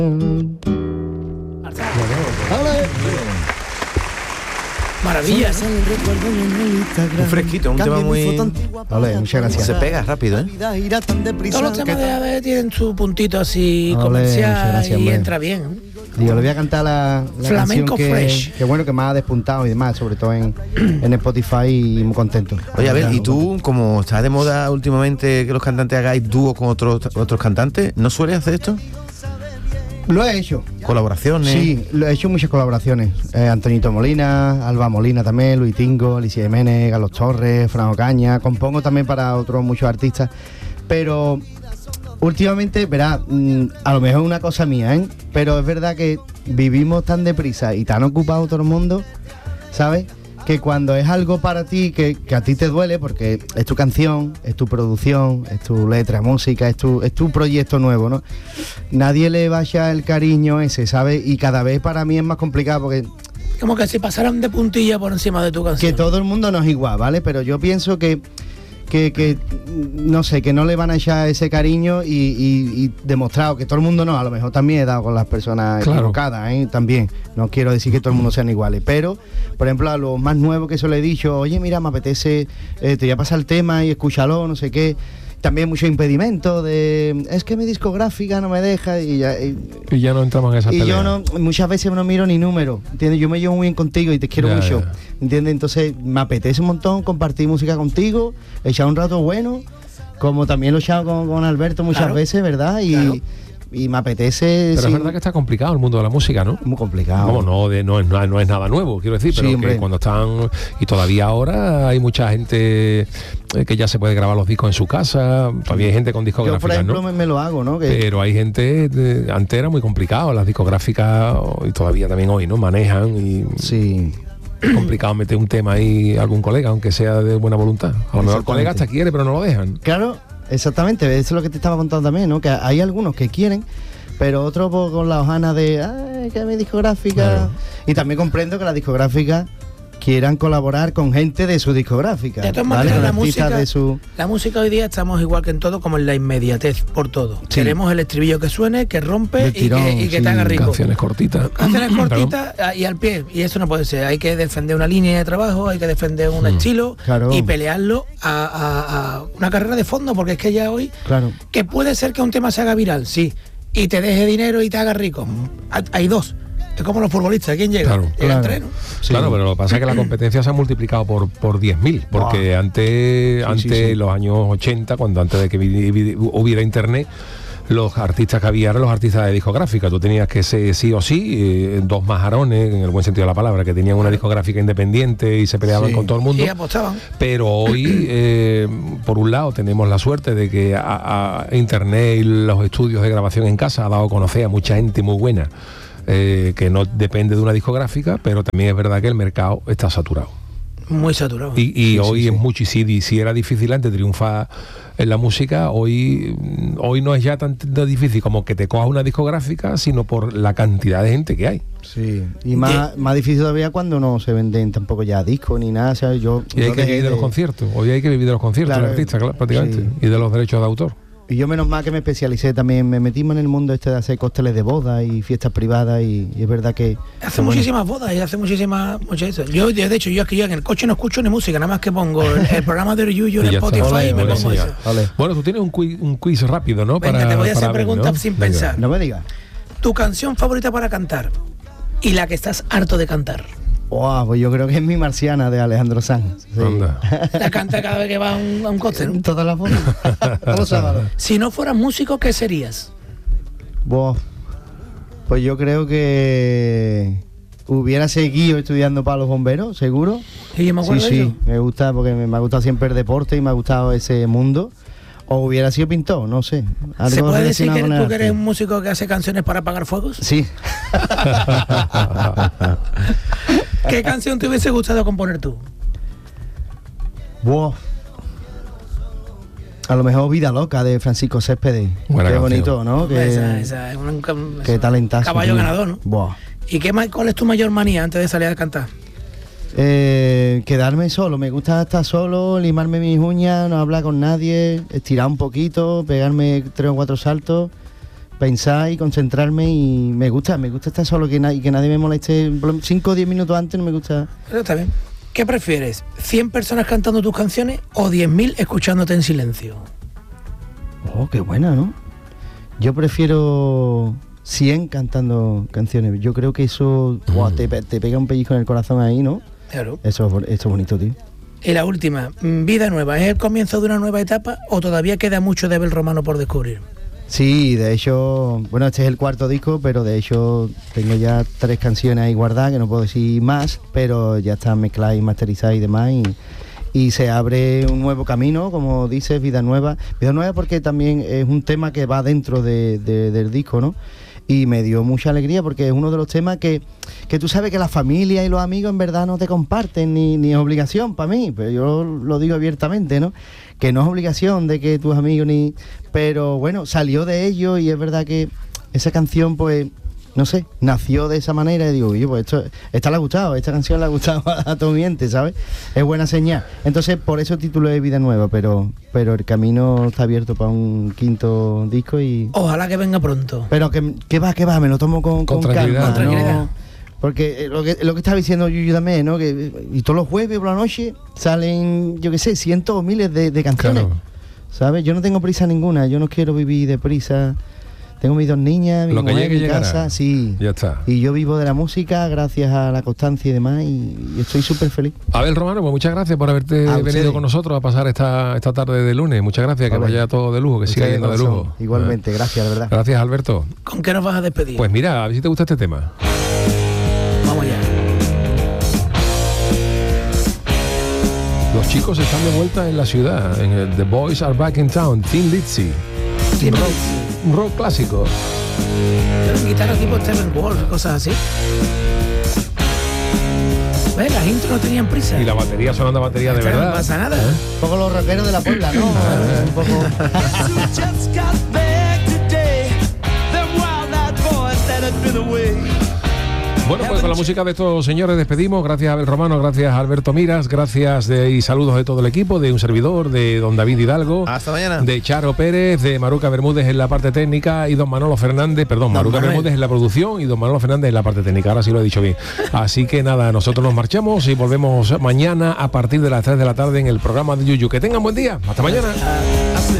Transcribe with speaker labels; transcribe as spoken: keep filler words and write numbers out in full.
Speaker 1: Maravilla, ¿no?
Speaker 2: Un fresquito, un tema muy...
Speaker 3: Vale, muchas gracias.
Speaker 2: Se pega rápido, ¿eh?
Speaker 1: Todos los temas de A B tienen su puntito así
Speaker 3: Ole,
Speaker 1: comercial
Speaker 3: muchas gracias,
Speaker 1: y
Speaker 3: hombre.
Speaker 1: entra bien.
Speaker 3: Digo, le voy a cantar la, la
Speaker 1: Flamenco
Speaker 3: canción que,
Speaker 1: fresh.
Speaker 3: que bueno, que más ha despuntado y demás, sobre todo en, en Spotify, y muy contento.
Speaker 2: Oye, a ver, y tú, como está de moda últimamente que los cantantes hagáis dúos con otros otros cantantes, ¿no sueles hacer esto?
Speaker 3: Lo he hecho.
Speaker 2: ¿Colaboraciones?
Speaker 3: Sí, lo he hecho muchas colaboraciones. Eh, Antonito Molina, Alba Molina también, Luis Tingo, Alicia Jiménez, Carlos Torres, Fran Ocaña. Compongo también para otros muchos artistas. Pero últimamente, verá, mmm, a lo mejor es una cosa mía, ¿eh? Pero es verdad que vivimos tan deprisa y tan ocupado todo el mundo, ¿sabes? Que cuando es algo para ti, que, que a ti te duele, porque es tu canción, es tu producción, es tu letra, música, es tu, es tu proyecto nuevo, ¿no? Nadie le vaya el cariño ese, ¿sabes? Y cada vez para mí es más complicado porque...
Speaker 1: Como que si pasaran de puntilla por encima de tu canción.
Speaker 3: Que todo el mundo no es igual, ¿vale? Pero yo pienso que... Que, que, no sé, que no le van a echar ese cariño y, y, y demostrado que todo el mundo no, a lo mejor también he dado con las personas
Speaker 4: Claro.
Speaker 3: equivocadas, ¿eh? También, no quiero decir que todo el mundo sean iguales, pero, por ejemplo, a los más nuevos que se lo he dicho, oye, mira, me apetece, eh, te voy a pasar el tema y escúchalo, no sé qué. También mucho impedimento de, es que mi discográfica no me deja y ya... Y,
Speaker 4: Y ya no entramos en esa
Speaker 3: y
Speaker 4: pelea.
Speaker 3: yo no, muchas veces no miro ni número, ¿entiendes? Yo me llevo muy bien contigo y te quiero
Speaker 4: Ya,
Speaker 3: mucho,
Speaker 4: ya.
Speaker 3: ¿entiendes? Entonces me apetece un montón compartir música contigo, echar un rato bueno, como también lo he echado con, con Alberto muchas
Speaker 1: Claro.
Speaker 3: veces, ¿verdad? Y,
Speaker 1: Claro.
Speaker 3: y me apetece...
Speaker 4: Pero
Speaker 3: sí,
Speaker 4: es verdad que está complicado el mundo de la música, ¿no?
Speaker 3: muy complicado.
Speaker 4: Vamos, no, de, no, es, no, es- no es nada nuevo, quiero decir, pero
Speaker 3: Sí,
Speaker 4: que
Speaker 3: hombre.
Speaker 4: cuando están... Y todavía ahora hay mucha gente eh, que ya se puede grabar los discos en su casa, todavía hay gente con
Speaker 3: Yo, por
Speaker 4: discográficas,
Speaker 3: ejemplo,
Speaker 4: ¿no?
Speaker 3: me, me lo hago, ¿no? Que,
Speaker 4: Pero hay gente, de, antes era muy complicado, las discográficas, y todavía también hoy, ¿no? Manejan y
Speaker 3: sí,
Speaker 4: es complicado meter un tema ahí a algún colega, aunque sea de buena voluntad. A lo mejor el colega hasta quiere, pero no lo dejan.
Speaker 3: claro, exactamente, eso es lo que te estaba contando también, ¿no? Que hay algunos que quieren, pero otros pues, con la hojana de, ay, que mi discográfica...
Speaker 4: Claro.
Speaker 3: Y también comprendo que las discográficas quieran colaborar con gente de su discográfica,
Speaker 1: De todas
Speaker 3: ¿vale?
Speaker 1: maneras,
Speaker 3: Con
Speaker 1: la
Speaker 3: artistas
Speaker 1: música,
Speaker 3: de su...
Speaker 1: la música hoy día estamos igual que en todo, como en la inmediatez por todo.
Speaker 3: Sí.
Speaker 1: Queremos el estribillo que suene, que rompe
Speaker 3: De
Speaker 1: y
Speaker 3: tirón,
Speaker 1: que, y que
Speaker 3: sí.
Speaker 1: te haga rico.
Speaker 4: Canciones cortitas.
Speaker 1: Canciones
Speaker 4: Perdón.
Speaker 1: cortitas ah, y al pie. Y eso no puede ser. Hay que defender una línea de trabajo, hay que defender un estilo
Speaker 3: Claro.
Speaker 1: y pelearlo a, a- a una carrera de fondo, porque es que ya hoy,
Speaker 3: Claro.
Speaker 1: que puede ser que un tema se haga viral, sí, y te deje dinero y te haga rico. Hay, hay dos. Es como los futbolistas. ¿Quién llega?
Speaker 4: Claro.
Speaker 1: Llegan
Speaker 3: Claro.
Speaker 1: tres, ¿no?
Speaker 3: Sí.
Speaker 4: Claro, pero lo que pasa es que la competencia se ha multiplicado por, por diez mil, porque antes,
Speaker 3: Sí, sí,
Speaker 4: antes
Speaker 3: sí.
Speaker 4: los años ochenta, cuando antes de que vi- vi- hubiera internet, los artistas que había eran los artistas de discográfica. Tú tenías que ser sí o sí, eh, dos majarones, en el buen sentido de la palabra, que tenían una discográfica independiente y se peleaban
Speaker 3: Sí.
Speaker 4: con todo el mundo.
Speaker 1: Y apostaban.
Speaker 4: Pero hoy, eh, por un lado, tenemos la suerte de que a, a Internet y los estudios de grabación en casa ha dado a conocer a mucha gente muy buena, eh, que no depende de una discográfica, pero también es verdad que el mercado está saturado.
Speaker 1: Muy saturado.
Speaker 4: Y, y
Speaker 3: Sí,
Speaker 4: hoy
Speaker 3: sí,
Speaker 4: es
Speaker 3: sí.
Speaker 4: mucho, y si, si era difícil antes triunfar en la música, hoy, hoy no es ya tan, tan difícil como que te coja una discográfica, sino por la cantidad de gente que hay.
Speaker 3: Sí, y más, más difícil todavía cuando no se venden tampoco ya discos ni nada, o sea, yo...
Speaker 4: Y hay
Speaker 3: yo
Speaker 4: que
Speaker 3: dejé
Speaker 4: vivir de los conciertos. Hoy hay que vivir de los conciertos,
Speaker 3: Claro,
Speaker 4: el artista, claro, prácticamente,
Speaker 3: sí.
Speaker 4: y de los derechos de autor.
Speaker 3: Y yo menos mal que me especialicé también, me metimos en el mundo este de hacer cócteles de boda y fiestas privadas y, y es verdad que...
Speaker 1: Hace
Speaker 3: que bueno,
Speaker 1: muchísimas bodas y hace muchísimas muchas eso. Yo, de hecho, yo es que yo en el coche no escucho ni música, nada más que pongo el, el programa de Yuyu
Speaker 4: Y
Speaker 1: en
Speaker 4: ya está.
Speaker 1: Spotify
Speaker 4: Ole,
Speaker 1: y me
Speaker 4: ole,
Speaker 1: pongo
Speaker 4: sí,
Speaker 1: eso.
Speaker 4: ya.
Speaker 3: Vale.
Speaker 4: Bueno, tú tienes un quiz, un quiz rápido, ¿no?
Speaker 1: Venga, te voy a hacer
Speaker 4: ver,
Speaker 1: preguntas
Speaker 4: ¿no?
Speaker 1: sin
Speaker 4: Venga.
Speaker 1: pensar.
Speaker 3: No me digas.
Speaker 1: Tu canción favorita para cantar y la que estás harto de cantar.
Speaker 3: Oh, pues yo creo que es mi Marciana de Alejandro Sanz. Sí.
Speaker 4: Anda.
Speaker 1: La canta cada vez que va a un, a un cóctel, ¿no?
Speaker 3: Todas las bodas. Todos los sábados.
Speaker 1: Si no fueras músico, ¿qué serías?
Speaker 3: Buah, pues yo creo que hubiera seguido estudiando para los bomberos, seguro.
Speaker 1: Sí, yo me
Speaker 3: Sí,
Speaker 1: acuerdo de
Speaker 3: sí,
Speaker 1: eso.
Speaker 3: me gusta porque me, me ha gustado siempre el deporte y me ha gustado ese mundo. O hubiera sido pintor, no sé. Algo
Speaker 1: ¿Se puede decir
Speaker 3: relacionado
Speaker 1: que
Speaker 3: con el
Speaker 1: tú que eres
Speaker 3: arte.
Speaker 1: un músico que hace canciones para apagar fuegos?
Speaker 3: Sí.
Speaker 1: ¿Qué canción te hubiese gustado componer tú?
Speaker 3: Buah. A lo mejor Vida Loca de Francisco Céspedes.
Speaker 4: Buena
Speaker 3: Qué
Speaker 4: canción.
Speaker 3: bonito, ¿no? Qué,
Speaker 1: Esa, esa, es un, un-
Speaker 3: qué talentazo.
Speaker 1: caballo
Speaker 3: tío.
Speaker 1: ganador, ¿no?
Speaker 3: Buah.
Speaker 1: ¿Y qué más, cuál es tu mayor manía antes de salir a cantar?
Speaker 3: Eh, quedarme solo, me gusta estar solo, limarme mis uñas, no hablar con nadie, estirar un poquito, pegarme tres o cuatro saltos, pensar y concentrarme y me gusta, me gusta estar solo que na- y que nadie me moleste. cinco o diez minutos antes no me gusta.
Speaker 1: Pero está bien. ¿Qué prefieres? ¿cien personas cantando tus canciones o diez mil escuchándote en silencio?
Speaker 3: Oh, qué buena, ¿no? Yo prefiero cien cantando canciones. Yo creo que eso mm. wow, te, te pega un pellizco en el corazón ahí, ¿no?
Speaker 1: Claro.
Speaker 3: Eso, eso es bonito, tío.
Speaker 1: Y la última, vida nueva, ¿es el comienzo de una nueva etapa o todavía queda mucho de Abel Romano por descubrir?
Speaker 3: Sí, de hecho, bueno, este es el cuarto disco, pero de hecho tengo ya tres canciones ahí guardadas, que no puedo decir más, pero ya están mezcladas y masterizadas y demás, y, y se abre un nuevo camino, como dices, vida nueva. Vida nueva porque también es un tema que va dentro de, de, del disco, ¿no? Y me dio mucha alegría porque es uno de los temas que, que tú sabes que la familia y los amigos en verdad no te comparten, ni, ni es obligación para mí, pero yo lo digo abiertamente, ¿no? Que no es obligación de que tus amigos ni... Pero bueno, salió de ello y es verdad que esa canción, pues, no sé, nació de esa manera y digo, oye, pues esto, esta le ha gustado, esta canción le ha gustado a todo mi gente, ¿sabes? Es buena señal. Entonces, por eso el título es Vida Nueva, pero, pero el camino está abierto para un quinto disco y...
Speaker 1: Ojalá que venga pronto.
Speaker 3: Pero que, que va, que va, me lo tomo con,
Speaker 4: con,
Speaker 3: con
Speaker 4: tranquilidad,
Speaker 3: calma,
Speaker 1: con tranquilidad.
Speaker 3: ¿no? Porque lo que, lo que estaba diciendo Yuyu también, ¿no? Que, y todos los jueves por la noche salen, yo qué sé, cientos o miles de, de canciones.
Speaker 4: Claro.
Speaker 3: ¿Sabes? Yo no tengo prisa ninguna, yo no quiero vivir de prisa. Tengo mis dos niñas, mi
Speaker 4: Lo que
Speaker 3: mujer,
Speaker 4: llegue,
Speaker 3: mi
Speaker 4: llegará.
Speaker 3: casa, sí.
Speaker 4: Ya está.
Speaker 3: Y yo vivo de la música gracias a la constancia y demás, y, y estoy súper feliz.
Speaker 4: Abel Romano, pues muchas gracias por haberte
Speaker 3: A
Speaker 4: venido
Speaker 3: ustedes.
Speaker 4: con nosotros a pasar esta, esta tarde de lunes. Muchas gracias, que
Speaker 3: Vale.
Speaker 4: vaya todo de lujo, que siga
Speaker 3: Ustedes
Speaker 4: yendo de
Speaker 3: corazón.
Speaker 4: lujo.
Speaker 3: Igualmente, gracias, de verdad.
Speaker 4: Gracias, Alberto.
Speaker 1: ¿Con qué nos vas a despedir?
Speaker 4: Pues mira, a ver si te gusta este tema.
Speaker 1: Vamos ya.
Speaker 4: Los chicos están de vuelta en la ciudad, en el The Boys Are Back in Town, Thin Lizzy.
Speaker 1: Thin
Speaker 4: rock,
Speaker 1: Lizzy.
Speaker 4: un rock clásico.
Speaker 1: Pero guitarra tipo Stephen Wolf, cosas así. ¿Ves? Las intros no tenían prisa.
Speaker 4: Y la batería sonando a batería de
Speaker 1: Esta
Speaker 4: verdad.
Speaker 1: No pasa nada.
Speaker 4: ¿Eh?
Speaker 3: Un poco los rockeros de la Puebla, ¿no? Un poco...
Speaker 4: Bueno, pues con la música de estos señores despedimos. Gracias a Abel Romano, gracias a Alberto Miras, gracias de, y saludos de todo el equipo, de un servidor, de don David Hidalgo,
Speaker 2: Hasta mañana.
Speaker 4: de Charo Pérez, de Maruca Bermúdez en la parte técnica y don Manolo Fernández, perdón, Maruca
Speaker 1: Manuel.
Speaker 4: Bermúdez en la producción y don Manolo Fernández en la parte técnica. Ahora sí lo he dicho bien. Así que nada, nosotros nos marchamos y volvemos mañana a partir de las tres de la tarde en el programa de Yuyu. Que tengan buen día. Hasta mañana.